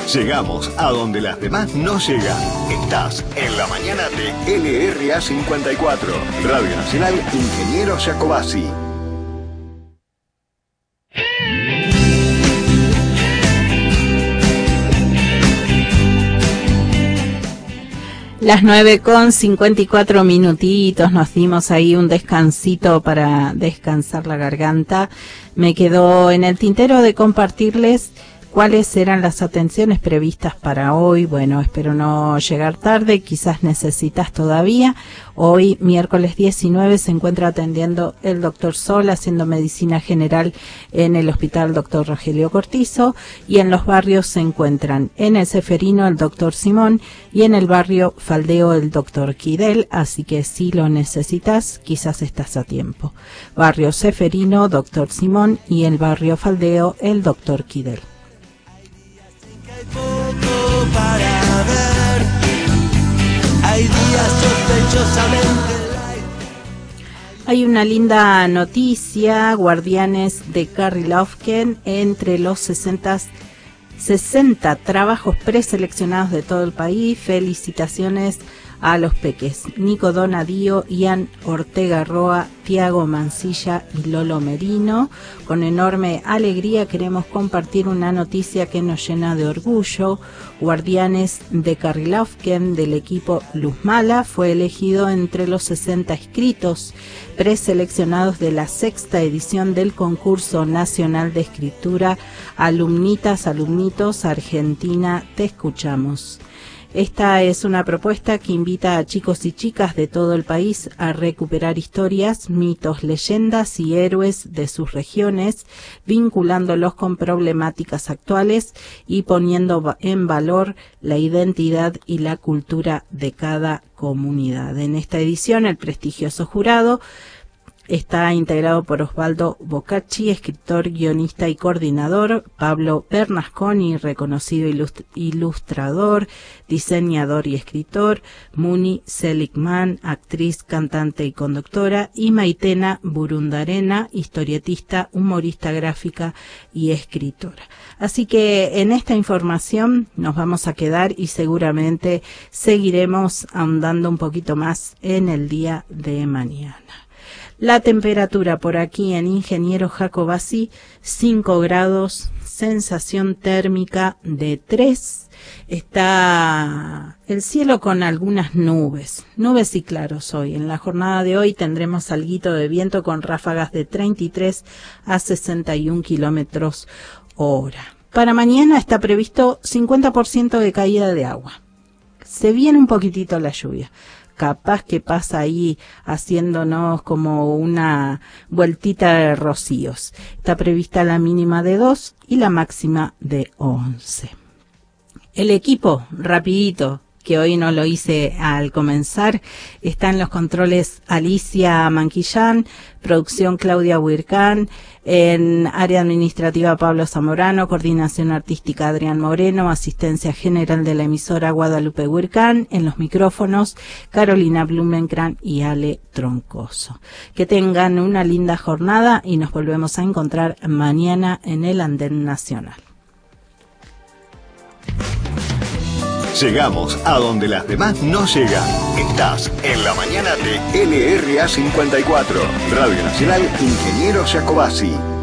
Llegamos a donde las demás no llegan. Estás en la mañana de LRA 54, Radio Nacional Ingeniero Jacobasi. Las 9:54 minutitos, nos dimos ahí un descansito para descansar la garganta. Me quedó en el tintero de compartirles cuáles eran las atenciones previstas para hoy. Bueno, espero no llegar tarde, quizás necesitas todavía. Hoy, miércoles 19, se encuentra atendiendo el doctor Sol, haciendo medicina general en el hospital doctor Rogelio Cortizo, y en los barrios se encuentran en el Ceferino el doctor Simón y en el barrio Faldeo el doctor Quidel, así que si lo necesitas, quizás estás a tiempo. Barrio Ceferino, doctor Simón, y el barrio Faldeo el doctor Quidel. Poco para ver. Hay días sospechosamente. Hay una linda noticia: Guardianes de Carrie Lofken, entre los 60 trabajos preseleccionados de todo el país. Felicitaciones a los peques Nico Donadío, Ian Ortega Roa, Tiago Mancilla y Lolo Merino. Con enorme alegría queremos compartir una noticia que nos llena de orgullo. Guardianes de Carrie Lofken del equipo Luz Mala fue elegido entre los 60 inscritos preseleccionados de la 6ª edición del concurso nacional de escritura Alumnitas, Alumnitos, Argentina, te escuchamos. Esta es una propuesta que invita a chicos y chicas de todo el país a recuperar historias, mitos, leyendas y héroes de sus regiones, vinculándolos con problemáticas actuales y poniendo en valor la identidad y la cultura de cada comunidad. En esta edición, el prestigioso jurado está integrado por Osvaldo Boccacci, escritor, guionista y coordinador; Pablo Bernasconi, reconocido ilustrador, diseñador y escritor; Muni Seligman, actriz, cantante y conductora; y Maitena Burundarena, historietista, humorista gráfica y escritora. Así que en esta información nos vamos a quedar y seguramente seguiremos ahondando un poquito más en el día de mañana. La temperatura por aquí en Ingeniero Jacobasi, 5 grados, sensación térmica de 3. Está el cielo con algunas nubes y claros hoy. En la jornada de hoy tendremos alguito de viento con ráfagas de 33 a 61 kilómetros hora. Para mañana está previsto 50% de caída de agua. Se viene un poquitito la lluvia. Capaz que pasa ahí haciéndonos como una vueltita de rocíos. Está prevista la mínima de 2 y la máxima de 11. El equipo, rapidito, que hoy no lo hice al comenzar, está en los controles Alicia Manquillán, producción Claudia Huircán, en área administrativa Pablo Zamorano, coordinación artística Adrián Moreno, asistencia general de la emisora Guadalupe Huircán, en los micrófonos Carolina Blumenkran y Ale Troncoso. Que tengan una linda jornada y nos volvemos a encontrar mañana en el Andén Nacional. Llegamos a donde las demás no llegan. Estás en la mañana de LRA 54, Radio Nacional Ingeniero Jacobasi.